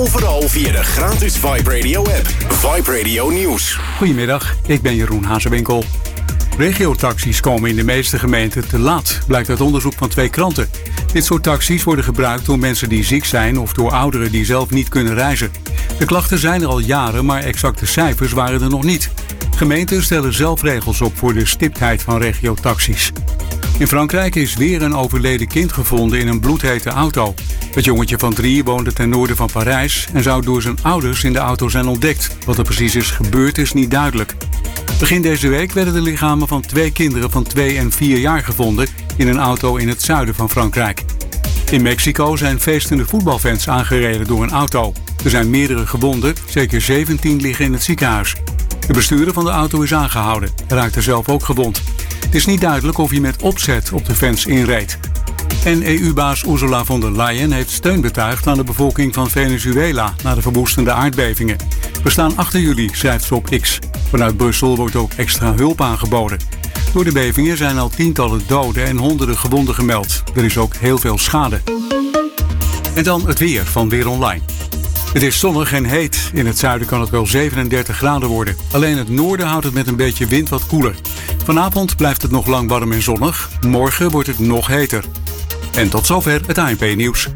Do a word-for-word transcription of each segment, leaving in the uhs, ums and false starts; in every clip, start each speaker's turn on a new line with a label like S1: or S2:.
S1: overal via de gratis Vibe Radio app. Vibe Radio Nieuws.
S2: Goedemiddag, ik ben Jeroen Hazewinkel. Regiotaxis komen in de meeste gemeenten te laat, blijkt uit onderzoek van twee kranten. Dit soort taxis worden gebruikt door mensen die ziek zijn of door ouderen die zelf niet kunnen reizen. De klachten zijn er al jaren, maar exacte cijfers waren er nog niet. Gemeenten stellen zelf regels op voor de stiptheid van regiotaxis. In Frankrijk is weer een overleden kind gevonden in een bloedhete auto. Het jongetje van drie woonde ten noorden van Parijs en zou door zijn ouders in de auto zijn ontdekt. Wat er precies is gebeurd is niet duidelijk. Begin deze week werden de lichamen van twee kinderen van twee en vier jaar gevonden in een auto in het zuiden van Frankrijk. In Mexico zijn feestende voetbalfans aangereden door een auto. Er zijn meerdere gewonden, zeker zeventien liggen in het ziekenhuis. De bestuurder van de auto is aangehouden. Hij raakte zelf ook gewond. Het is niet duidelijk of hij met opzet op de fans inreed. En E U-baas Ursula von der Leyen heeft steun betuigd aan de bevolking van Venezuela na de verwoestende aardbevingen. We staan achter jullie, schrijft ze op X. Vanuit Brussel wordt ook extra hulp aangeboden. Door de bevingen zijn al tientallen doden en honderden gewonden gemeld. Er is ook heel veel schade. En dan het weer van Weer Online. Het is zonnig en heet. In het zuiden kan het wel zevenendertig graden worden. Alleen het noorden houdt het met een beetje wind wat koeler. Vanavond blijft het nog lang warm en zonnig. Morgen wordt het nog heter. En tot zover het A N P-nieuws.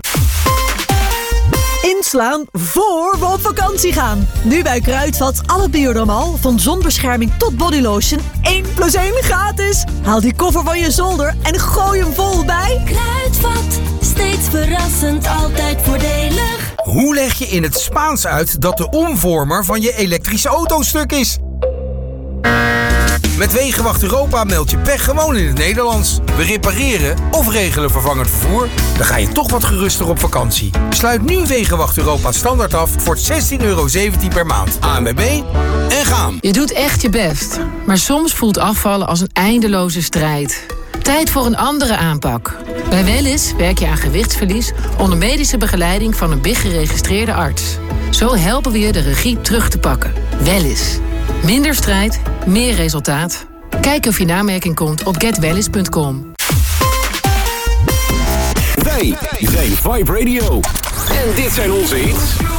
S3: Inslaan voor we op vakantie gaan. Nu bij Kruidvat alle Bionormal, van zonbescherming tot bodylotion, één plus één gratis. Haal die koffer van je zolder en gooi hem vol bij
S4: Kruidvat, steeds verrassend, altijd voordelig.
S5: Hoe leg je in het Spaans uit dat de omvormer van je elektrische auto stuk is? Met Wegenwacht Europa meld je pech gewoon in het Nederlands. We repareren of regelen vervangend vervoer. Dan ga je toch wat geruster op vakantie. Sluit nu Wegenwacht Europa standaard af voor zestien euro zeventien per maand. A N W B en gaan.
S6: Je doet echt je best. Maar soms voelt afvallen als een eindeloze strijd. Tijd voor een andere aanpak. Bij Wellys werk je aan gewichtsverlies onder medische begeleiding van een B I G-geregistreerde arts. Zo helpen we je de regie terug te pakken. Wellys. Minder strijd, meer resultaat. Kijk of je in aanmerking komt op get wellys punt com.
S1: Wij zijn Vibe Radio. En dit zijn onze hits.